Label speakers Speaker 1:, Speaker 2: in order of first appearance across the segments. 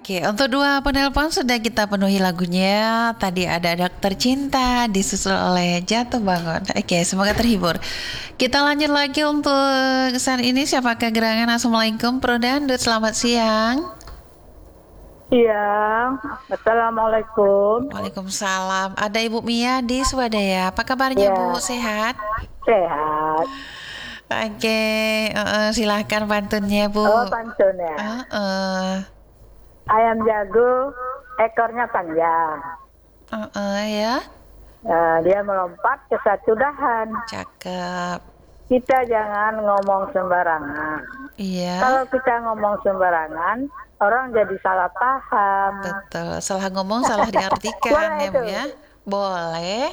Speaker 1: Oke, untuk dua penelpon sudah kita penuhi lagunya. Tadi ada Dokter Cinta disusul oleh Jatuh Bangun. Oke, semoga terhibur. Kita lanjut lagi untuk saat ini. Siapakah gerangan? Assalamualaikum Pro Dandut, selamat siang.
Speaker 2: Iya, assalamualaikum.
Speaker 1: Waalaikumsalam. Ada Ibu Mia di Swadaya. Apa kabarnya Bu?
Speaker 2: Ya,
Speaker 1: Sehat?
Speaker 2: sehat.
Speaker 1: Oke, silahkan pantunnya Bu.
Speaker 2: Oh, pantun ya. Ayam jago, ekornya panjang.
Speaker 1: Ya,
Speaker 2: Dia melompat ke satu dahan.
Speaker 1: cakep.
Speaker 2: Kita jangan ngomong sembarangan.
Speaker 1: Iya,
Speaker 2: Kalau kita ngomong sembarangan, orang jadi salah paham.
Speaker 1: betul. Salah ngomong, salah diartikan
Speaker 2: Boleh
Speaker 1: ya Bu
Speaker 2: itu.
Speaker 1: ya. Boleh.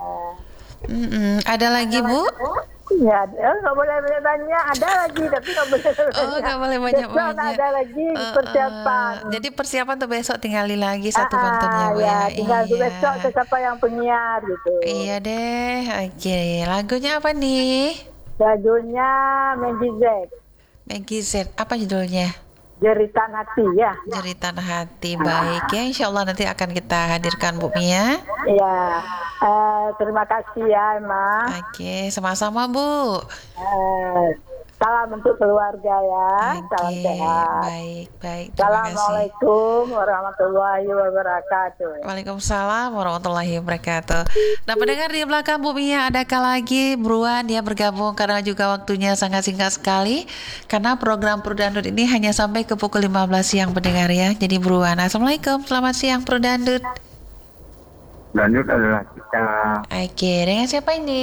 Speaker 1: Ada lagi Bu?
Speaker 2: Ya, nggak boleh banyak. Ada lagi, tapi nggak boleh
Speaker 1: Oh,
Speaker 2: banyak.
Speaker 1: nggak boleh
Speaker 2: Besok
Speaker 1: banyak-banyak.
Speaker 2: ada lagi persiapan.
Speaker 1: Jadi persiapan tuh besok tinggali lagi satu pantunnya Bu
Speaker 2: Ya,
Speaker 1: ya.
Speaker 2: tinggal
Speaker 1: Iya.
Speaker 2: besok ke siapa yang penyiar gitu.
Speaker 1: Iya deh. Oke, lagunya apa nih?
Speaker 2: Lagunya Magic Z,
Speaker 1: Maggie Z. Apa judulnya?
Speaker 2: Jeritan Hati ya.
Speaker 1: Jeritan Hati. Baik ya. Insya Allah nanti akan kita hadirkan Bu Mia.
Speaker 2: Ya, terima kasih ya Emma.
Speaker 1: Oke, sama-sama Bu.
Speaker 2: Salam untuk keluarga ya. Salam
Speaker 1: Oke,
Speaker 2: sehat.
Speaker 1: baik. Terima kasih.
Speaker 2: Assalamualaikum warahmatullahi wabarakatuh.
Speaker 1: Waalaikumsalam warahmatullahi wabarakatuh. Nah, pendengar di belakang Bu Mia, adakah lagi buruan dia bergabung karena juga waktunya sangat singkat sekali. Karena program Prudandut ini hanya sampai ke pukul 15 siang pendengar ya. Jadi buruan. Assalamualaikum, selamat siang Prudandut.
Speaker 3: Lanjut adalah kita
Speaker 1: Oke, dengan siapa ini?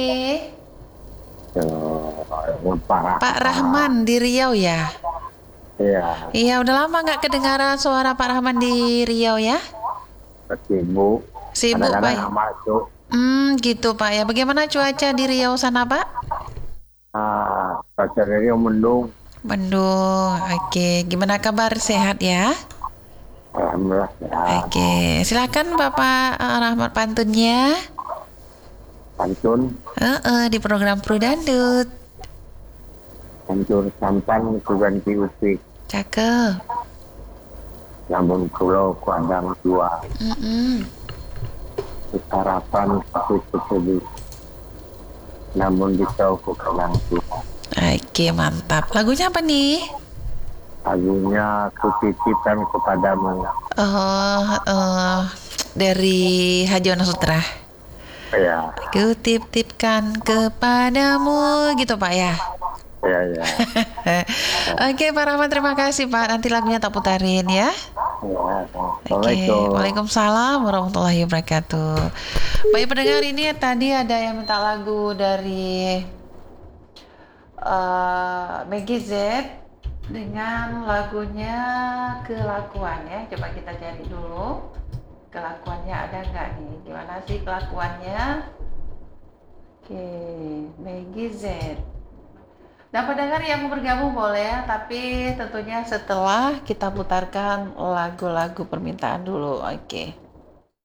Speaker 1: Pak
Speaker 3: Pak
Speaker 1: Rahman di Riau ya?
Speaker 3: ya
Speaker 1: Iya, udah lama nggak kedengaran suara Pak Rahman di Riau ya?
Speaker 3: sibuk
Speaker 1: Sibuk Pak.
Speaker 3: kadang-kadang nggak masuk.
Speaker 1: Gitu Pak ya. Bagaimana cuaca di Riau sana Pak?
Speaker 3: Cuaca dari mendung,
Speaker 1: Mendung. Oke, gimana kabar? Sehat ya?
Speaker 3: alhamdulillah sehat.
Speaker 1: Oke, silakan Bapak Rahmat pantunnya.
Speaker 3: Pantun
Speaker 1: Di program Prudandut.
Speaker 3: hancur sampan ku ganti usik,
Speaker 1: Cakep.
Speaker 3: namun pulau ku adang tua, harapan aku sedih, namun disau ku kadang tua.
Speaker 1: Oke, mantap. Lagunya apa nih?
Speaker 3: Lagunya ku titipkan kepadamu.
Speaker 1: Dari Haji Ono Sutra.
Speaker 3: Ya,
Speaker 1: Kutip-tipkan kepadamu, gitu Pak ya.
Speaker 3: ya.
Speaker 1: Oke, Pak Rahmat, terima kasih Pak. Nanti lagunya tak putarin ya.
Speaker 3: Ya,
Speaker 1: Oke,
Speaker 3: Assalamualaikum.
Speaker 1: Waalaikumsalam warahmatullahi wabarakatuh. Baik pendengar, ini tadi ada yang minta lagu dari Maggie Z dengan lagunya Kelakuan ya. Coba kita cari dulu. Kelakuannya ada nggak nih? Gimana sih kelakuannya? Oke, Maggie Z. Nah, pendengar yang mau bergabung boleh ya, tapi tentunya setelah kita putarkan lagu-lagu permintaan dulu. Oke.